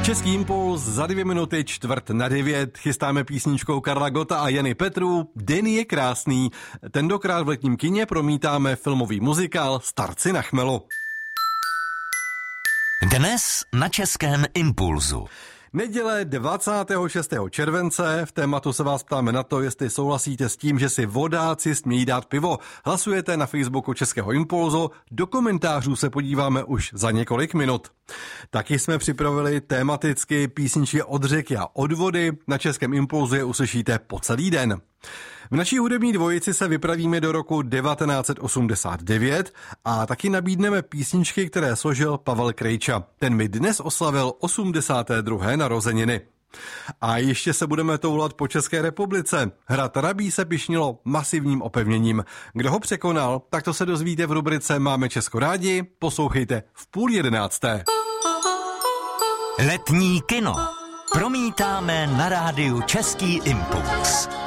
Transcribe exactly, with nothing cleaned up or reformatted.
Český impuls za dvě minuty čtvrt na devět. Chystáme písničkou Karla Gotta a Jany Petru. Den je krásný. Tentokrát v letním kině promítáme filmový muzikál Starci na chmelu. Dnes na Českém impulzu. Neděle dvacátého šestého července. V tématu se vás ptáme na to, jestli souhlasíte s tím, že si vodáci smějí dát pivo. Hlasujete na Facebooku Českého impulzu. Do komentářů se podíváme už za několik minut. Taky jsme připravili tematicky písničky od řeky a od vody. Na Českém impulzu je uslyšíte po celý den. V naší hudební dvojici se vypravíme do roku devatenáct set osmdesát devět a taky nabídneme písničky, které složil Pavel Krejča. Ten mi dnes oslavil osmdesáté druhé narozeniny. A ještě se budeme toulat po České republice. Hrad Rabí se pyšnilo masivním opevněním. Kdo ho překonal, tak to se dozvíte v rubrice Máme Česko rádi. Poslouchejte v půl jedenácté. Letní kino. Promítáme na rádiu Český impuls.